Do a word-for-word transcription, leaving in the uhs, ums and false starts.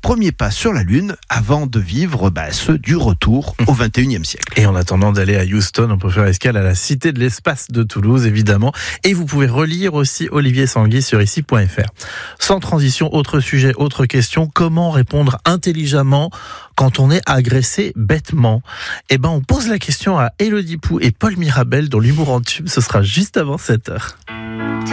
premiers pas sur la Lune avant de vivre bah, ceux du retour au vingt et unième siècle. Et en attendant d'aller à Houston, on peut faire escale à la Cité de l'Espace de Toulouse, évidemment. Et vous pouvez relire aussi Olivier Sanguy sur ici point f r. Sans transition, autre sujet, autre question. Comment répondre intelligemment quand on est agressé bêtement? Eh ben, on pose la question à Élodie Pou et Paul Mirabel dans l'humour en tube. Ce sera juste avant sept heures.